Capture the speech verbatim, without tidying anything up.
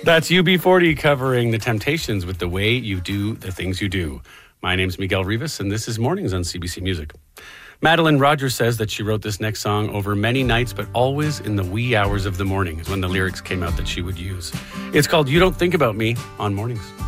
That's U B forty covering The Temptations with The Way You Do the Things You Do. My name's Miguel Rivas, and this is Mornings on C B C Music. Madeline Rogers says that she wrote this next song over many nights, but always in the wee hours of the morning is when the lyrics came out that she would use. It's called You Don't Think About Me on Mornings.